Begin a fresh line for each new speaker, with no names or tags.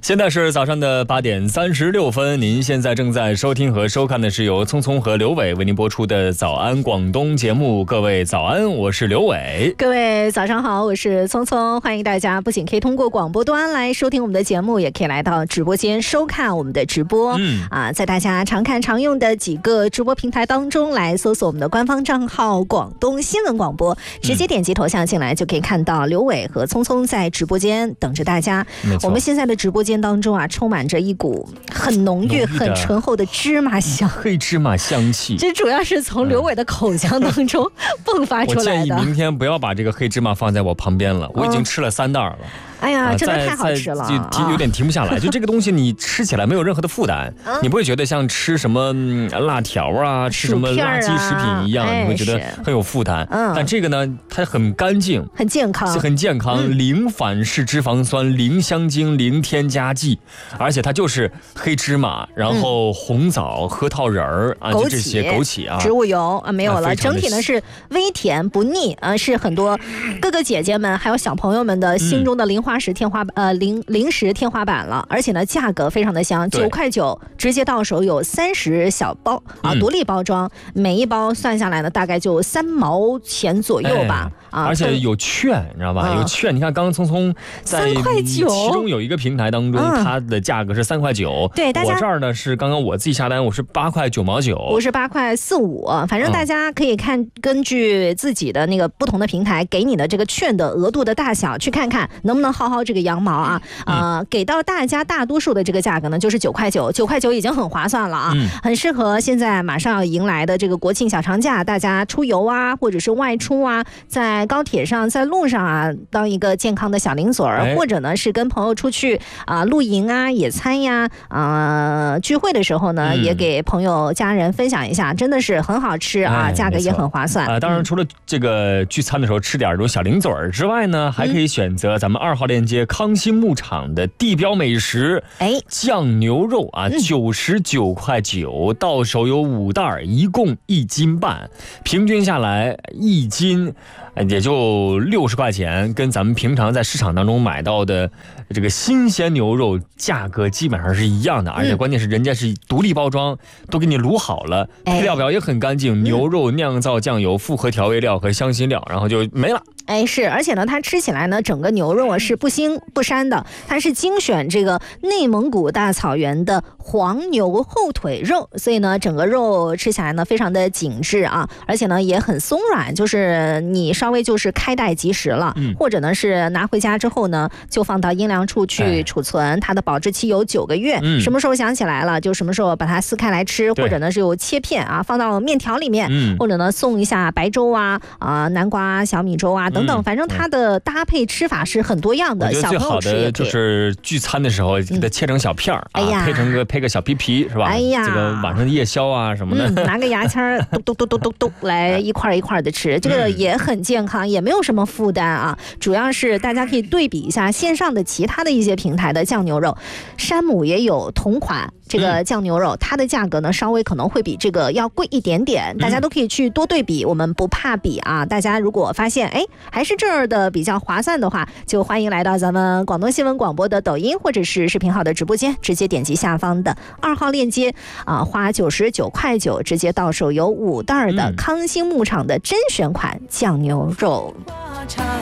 现在是早上的8点36分，您现在正在收听和收看的是由聪聪和刘伟为您播出的早安广东节目。各位早安，我是刘伟。
各位早上好，我是聪聪。欢迎大家不仅可以通过广播端来收听我们的节目，也可以来到直播间收看我们的直播。在大家常看常用的几个直播平台当中来搜索我们的官方账号广东新闻广播，直接点击头像进来就可以看到刘伟和聪聪在直播间等着大家。我们现在的直播间当中啊，充满着一股很浓郁很醇厚的芝麻香，
黑芝麻香气，
这主要是从刘伟的口腔当中迸发出来的。
我建议明天不要把这个黑芝麻放在我旁边了，我已经吃了3袋了。
哎呀，真的太好吃了，
就有点停不下来。就这个东西，你吃起来没有任何的负担，你不会觉得像吃什么辣条啊、吃什么垃圾食品一样，你会觉得很有负担。但这个呢，它很干净、
很健康、
很健康，零反式脂肪酸、零香精、零添加剂，而且它就是黑芝麻，然后红枣、核桃仁儿啊，就这些枸杞啊，
植物油啊没有了。整体呢是微甜不腻啊，是很多哥哥姐姐们还有小朋友们的心中的零食天花板了，而且呢价格非常的香，9块9直接到手，有30小包啊，独立包装，每一包算下来呢大概就3毛钱左右吧。
而且有券，你知道吧？有券，你看刚刚聪聪在
3块9，
其中有一个平台当中，它的价格是3块9。
对，大家
我这儿呢是刚刚我自己下单，我是8块9毛9，
我是8块45。反正大家可以根据自己的那个不同的平台给你的这个券的额度的大小，去看看能不能薅这个羊毛啊。给到大家大多数的这个价格呢，就是9块9，9块9已经很划算了啊，很适合现在马上要迎来的这个国庆小长假，大家出游啊，或者是外出啊，在高铁上、在路上啊，当一个健康的小零嘴儿，或者呢是跟朋友出去露营啊、野餐呀、聚会的时候呢，也给朋友家人分享一下，真的是很好吃啊，价格也很划算。
当然，除了这个聚餐的时候吃点这种小零嘴儿之外呢，还可以选择咱们2号链接康欣牧场的地标美食，酱牛肉啊，99块9，到手有5袋，一共1斤半，平均下来1斤也就60块钱，跟咱们平常在市场当中买到的这个新鲜牛肉价格基本上是一样的，而且关键是人家是独立包装，都给你卤好了，配料表也很干净，牛肉酿造酱油、复合调味料和香辛料，然后就没了。
是，而且呢，它吃起来呢，整个牛肉是不腥不膻的，它是精选这个内蒙古大草原的黄牛后腿肉，所以呢，整个肉吃起来呢非常的紧致啊，而且呢也很松软，就是你稍微就是开袋即食了，或者呢是拿回家之后呢，就放到阴凉处去储存，它的保质期有9个月，什么时候想起来了就什么时候把它撕开来吃，或者呢是有切片啊，放到面条里面，或者呢送一下白粥啊、南瓜小米粥啊等等，反正它的搭配吃法是很多样的。
我觉得最好的就是聚餐的时候给它切成小片儿，配个小皮是吧？这个晚上夜宵啊什么的，
拿个牙签咚来一块一块的吃，这个也很健康，也没有什么负担啊。主要是大家可以对比一下线上的其他的一些平台的酱牛肉，山姆也有同款这个酱牛肉，它的价格呢稍微可能会比这个要贵一点点，大家都可以去多对比，我们不怕比啊。大家如果发现还是这儿的比较划算的话，就欢迎来到咱们广东新闻广播的抖音或者是视频号的直播间，直接点击下方的2号链接花99块9，直接到手有5袋的康欣牧场的甄选款酱牛肉。